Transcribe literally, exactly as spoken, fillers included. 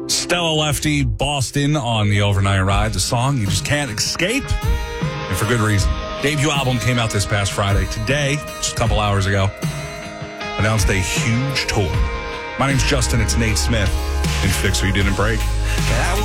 Stella Lefty, Boston on the overnight ride. The song you just can't escape, and for good reason. Debut album came out this past Friday. Today, just a couple hours ago, announced a huge tour. My name's Justin. It's Nate Smith in Fix What You Didn't Break.